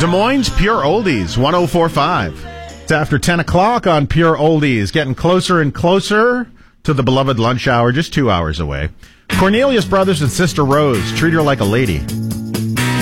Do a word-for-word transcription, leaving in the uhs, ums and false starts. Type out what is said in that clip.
Des Moines Pure Oldies, one oh four point five. It's after ten o'clock on Pure Oldies, getting closer and closer to the beloved lunch hour, just two hours away. Cornelius Brothers and Sister Rose, Treat Her Like a Lady.